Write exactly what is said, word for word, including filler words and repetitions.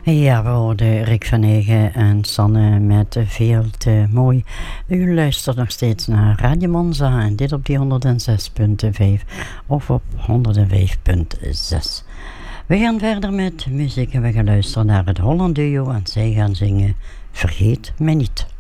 Ja, we hoorden Rick van Egen en Sanne met Veel te mooi. U luistert nog steeds naar Radio Monza en dit op die honderdzes komma vijf of op honderdvijf komma zes. We gaan verder met muziek en we gaan luisteren naar het Holland Duo en zij gaan zingen Vergeet mij niet.